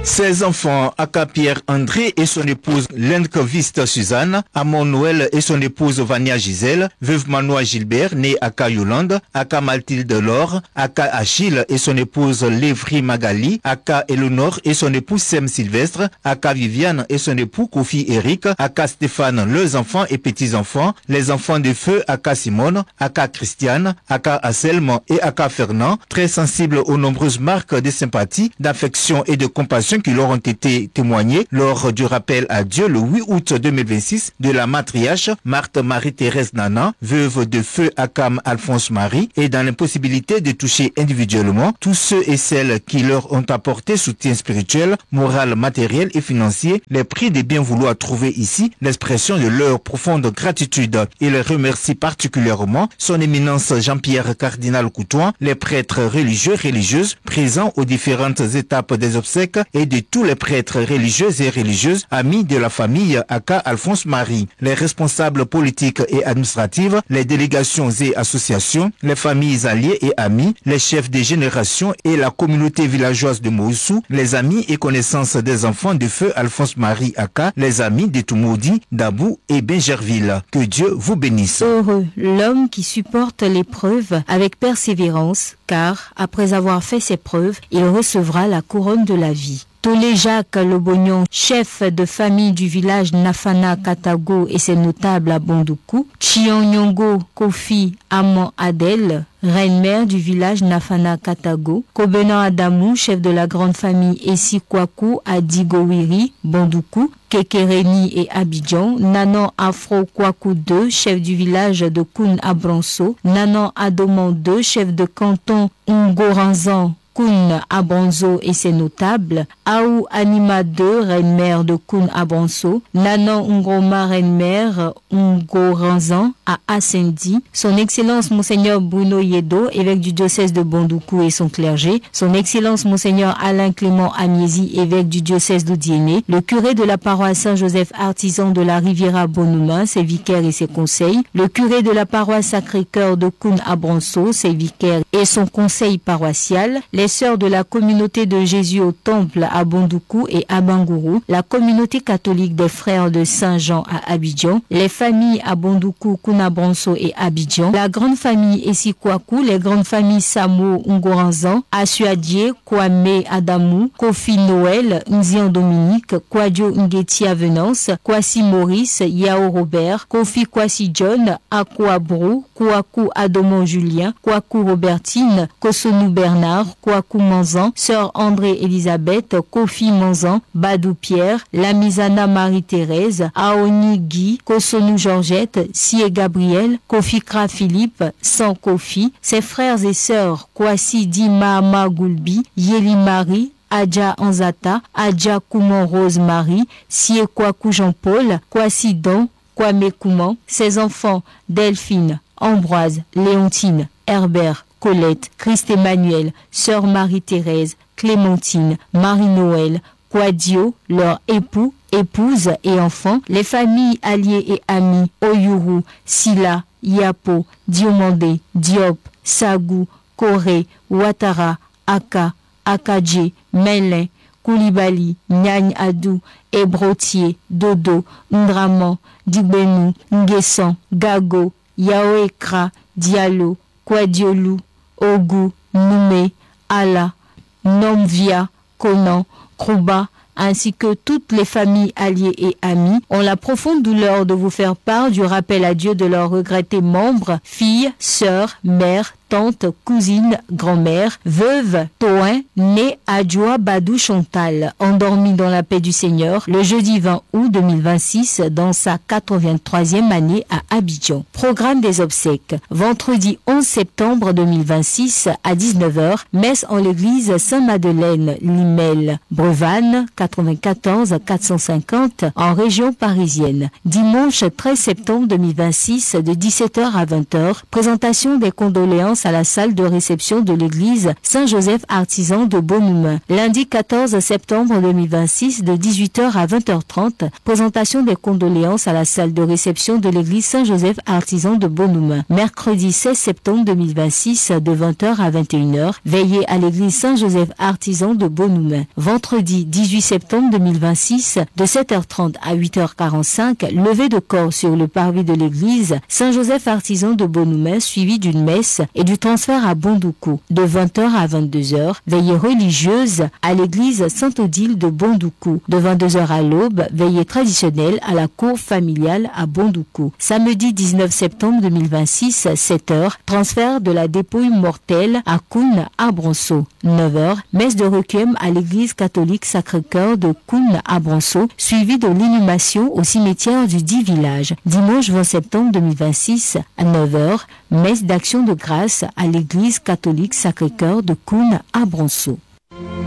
Ses enfants, Aka Pierre-André et son épouse Lendkoviste Suzanne, Amon Noël et son épouse Vania Gisèle, veuve Manoa Gilbert, née Aka Yolande, Aka Mathilde Laure, Aka Achille et son épouse Lévry Magali, Aka Eleonore et son épouse Sem Sylvestre, Aka Viviane et son époux Kofi Eric, Aka Stéphane, leurs enfants et petits-enfants, les enfants de feu Aka Simone, Aka Christiane, Aka Anselme et Aka Fernand, très sensibles aux nombreuses marques de sympathie, d'affection et de compassion qui leur ont été témoignées lors du rappel à Dieu le 8 août 2026 de la matriarche Marthe Marie-Thérèse Nana, veuve de feu Akam Alphonse Marie, et dans l'impossibilité de toucher individuellement tous ceux et celles qui leur ont apporté soutien spirituel, moral, matériel et financier, les prient de bien vouloir trouver ici l'expression de leur profonde gratitude. Il remercie particulièrement son éminence Jean-Pierre Cardinal Coutoin, les prêtres religieux religieuses présents aux différentes étapes des obsèques et de tous les prêtres religieux et religieuses amis de la famille Aka Alphonse Marie, les responsables politiques et administratifs, les délégations et associations, les familles alliées et amis, les chefs de génération et la communauté villageoise de Moussou, les amis et connaissances des enfants de feu Alphonse Marie Aka, les amis de Toumoudi, Dabou et Benjerville. Que Dieu vous bénisse. Heureux l'homme qui supporte l'épreuve avec persévérance, car après avoir fait ses preuves, il recevra la couronne de la vie. Tolé Jacques Lobognon, chef de famille du village Nafana Katago et ses notables à Bondoukou, Chionyongo Kofi Amon Adel, reine-mère du village Nafana Katago, Kobenan Adamou, chef de la grande famille Essikwaku à Digowiri, Bondoukou, Kekereni et Abidjan, Nanan Afro Kwaku II, chef du village de Koun Abranso, Nanan Adoman II, chef de canton Ngoranzan, Koun Abranzo et ses notables, Aou Anima II, reine-mère de Koun Abranso, Nanan Ngoma, reine-mère Ngoranzan à Assendi, son Excellence Monseigneur Bruno Yedo, évêque du diocèse de Bondoukou et son clergé, son Excellence Monseigneur Alain Clément Amiesi, évêque du diocèse d'Odiéné, le curé de la paroisse Saint-Joseph artisan de la Riviera Bonuma, ses vicaires et ses conseils, le curé de la paroisse Sacré-Cœur de Koun Abranso, ses vicaires et son conseil paroissial, les sœurs de la communauté de Jésus au Temple à Bondoukou et à Bangourou, la communauté catholique des frères de Saint-Jean à Abidjan, les familles à Bondoukou, Kounabranso et Abidjan, la grande famille Essikwaku, les grandes familles Samo Ngoranzan, Asuadie, Kwame Adamou, Kofi Noël, Nzian Dominique, Kwadjo Ngeti Avenance, Kwasi Maurice, Yao Robert, Kofi Kwasi John, Akwa Brou, Kwaku Adomon Julien, Kwaku Robertine, Kosonou Bernard, Kwaku Manzan, Sœur André Elisabeth, Kofi Manzan, Badou Pierre, Lamizana Marie-Thérèse, Aoni Guy, Kosonou Georgette, Sie Gabriel, Kofi Kra Philippe, San Kofi, ses frères et sœurs, Kwasi Di Mahama Goulbi, Yeli Marie, Adja Anzata, Adja Kouman Rose Marie, Sie Kwaku Jean-Paul, Kwasi Don, Kwame Kouman, ses enfants, Delphine, Ambroise, Léontine, Herbert, Colette, Christ Emmanuel, Sœur Marie-Thérèse, Clémentine, Marie-Noël, Kwadio, leur époux, épouse et enfants, les familles alliées et amis, Oyuru, Sila, Yapo, Diomandé, Diop, Sagou, Koré, Ouattara, Aka, Akadje, Melin, Koulibaly, Nyagne Adou, Ebrotier, Dodo, Ndraman, Digbenou, Nguessan, Gago, Yaoekra, Diallo, Kwadiolou, Ogou, Noumé, Ala, Nomvia, Konan, Krouba, ainsi que toutes les familles alliées et amis, ont la profonde douleur de vous faire part du rappel à Dieu de leurs regrettés membres, filles, sœurs, mères, tantes, cousines, grand-mère, veuve, Toin, née Adjoa Badou Chantal, endormie dans la paix du Seigneur le jeudi 20 août 2026 dans sa 83e année à Abidjan. Programme des obsèques. Vendredi 11 septembre 2026 à 19h, messe en l'église Saint-Madeleine, Limel, Brevanne, 94 450 en région parisienne. Dimanche 13 septembre 2026 de 17h à 20h, présentation des condoléances condoléances à la salle de réception de l'église Saint-Joseph Artisan de Bonhomme. Lundi 14 septembre 2026 de 18h à 20h30, présentation des condoléances à la salle de réception de l'église Saint-Joseph Artisan de Bonhomme. Mercredi 16 septembre 2026 de 20h à 21h, veillée à l'église Saint-Joseph Artisan de Bonhomme. Vendredi 18 septembre 2026 de 7h30 à 8h45, levée de corps sur le parvis de l'église Saint-Joseph Artisan de Bonhomme, suivi d'une messe et du transfert à Bondoukou. De 20h à 22h, veillée religieuse à l'église Sainte-Odile de Bondoukou. De 22h à l'aube, veillée traditionnelle à la cour familiale à Bondoukou. Samedi 19 septembre 2026, 7h, transfert de la dépouille mortelle à Koun à Bronceau. 9h, messe de requiem à l'église catholique Sacré-Cœur de Koun à Bronceau, suivi de l'inhumation au cimetière du dit village. Dimanche 20 septembre 2026 à 9h, messe d'action de grâce à l'église catholique Sacré-Cœur de Koun à Bronceau.